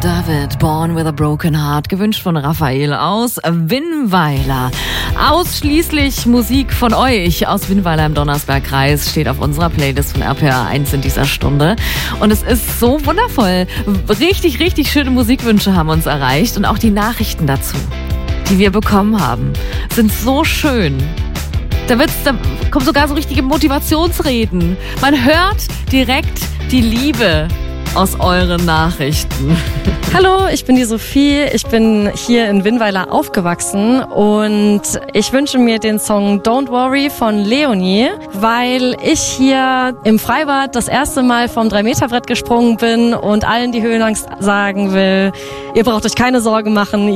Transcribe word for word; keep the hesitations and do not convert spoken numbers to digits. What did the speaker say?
David, Born with a Broken Heart, gewünscht von Raphael aus Winnweiler. Ausschließlich Musik von euch aus Winnweiler im Donnersbergkreis steht auf unserer Playlist von R P R eins in dieser Stunde. Und es ist so wundervoll. Richtig, richtig schöne Musikwünsche haben uns erreicht und auch die Nachrichten dazu, die wir bekommen haben, sind so schön. Da, wird's, da kommen sogar so richtige Motivationsreden. Man hört direkt die Liebe aus euren Nachrichten. Hallo, ich bin die Sophie. Ich bin hier in Winnweiler aufgewachsen und ich wünsche mir den Song Don't Worry von Leonie, weil ich hier im Freibad das erste Mal vom drei Meter Brett gesprungen bin und allen, die Höhenangst sagen will, ihr braucht euch keine Sorgen machen.